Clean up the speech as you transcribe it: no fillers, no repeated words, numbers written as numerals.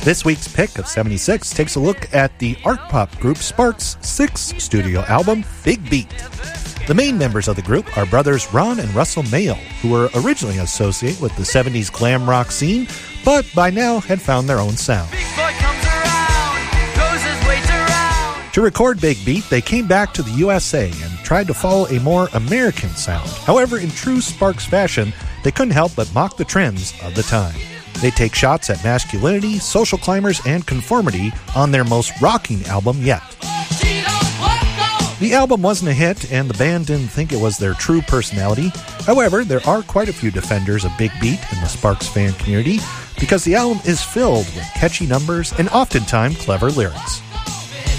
This week's pick of 76 takes a look at the art pop group Sparks' sixth studio album, Big Beat. The main members of the group are brothers Ron and Russell Mael, who were originally associated with the 70s glam rock scene, but by now had found their own sound. To record Big Beat, they came back to the USA and tried to follow a more American sound. However, in true Sparks fashion, they couldn't help but mock the trends of the time. They take shots at masculinity, social climbers, and conformity on their most rocking album yet. The album wasn't a hit, and the band didn't think it was their true personality. However, there are quite a few defenders of Big Beat in the Sparks fan community because the album is filled with catchy numbers and oftentimes clever lyrics.